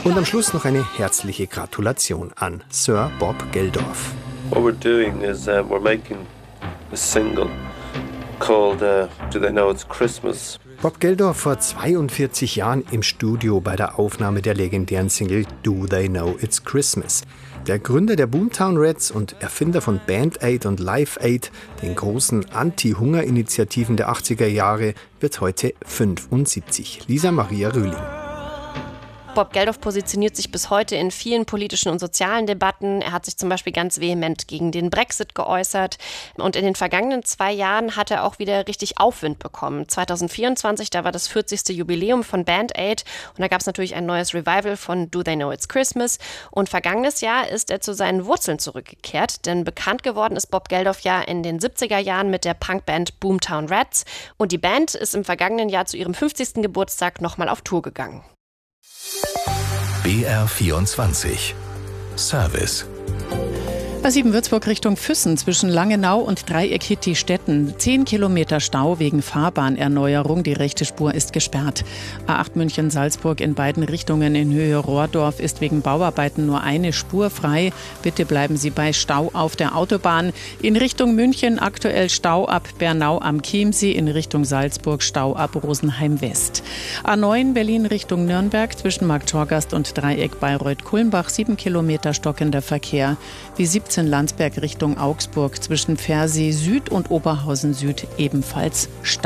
Und am Schluss noch eine herzliche Gratulation an Sir Bob Geldof. What we're doing is we're making a single called Do They Know It's Christmas? Bob Geldof vor 42 Jahren im Studio bei der Aufnahme der legendären Single Do They Know It's Christmas. Der Gründer der Boomtown Rats und Erfinder von Band Aid und Live Aid, den großen Anti-Hunger-Initiativen der 80er Jahre, wird heute 75. Lisa Maria Rühling. Bob Geldof positioniert sich bis heute in vielen politischen und sozialen Debatten. Er hat sich zum Beispiel ganz vehement gegen den Brexit geäußert. Und in den vergangenen 2 Jahren hat er auch wieder richtig Aufwind bekommen. 2024, da war das 40. Jubiläum von Band Aid. Und da gab es natürlich ein neues Revival von Do They Know It's Christmas. Und vergangenes Jahr ist er zu seinen Wurzeln zurückgekehrt. Denn bekannt geworden ist Bob Geldof ja in den 70er Jahren mit der Punkband Boomtown Rats. Und die Band ist im vergangenen Jahr zu ihrem 50. Geburtstag nochmal auf Tour gegangen. BR24 Service. A7 Würzburg Richtung Füssen zwischen Langenau und Dreieck-Hitti-Stetten. 10 Kilometer Stau wegen Fahrbahnerneuerung. Die rechte Spur ist gesperrt. A8 München-Salzburg in beiden Richtungen in Höhe Rohrdorf ist wegen Bauarbeiten nur eine Spur frei. Bitte bleiben Sie bei Stau auf der Autobahn. In Richtung München aktuell Stau ab Bernau am Chiemsee. In Richtung Salzburg Stau ab Rosenheim West. A9 Berlin Richtung Nürnberg zwischen Marktschorgast und Dreieck Bayreuth-Kulmbach. 7 Kilometer stockender Verkehr. Wie 17 Landsberg Richtung Augsburg zwischen Pfersee Süd und Oberhausen Süd ebenfalls Stau.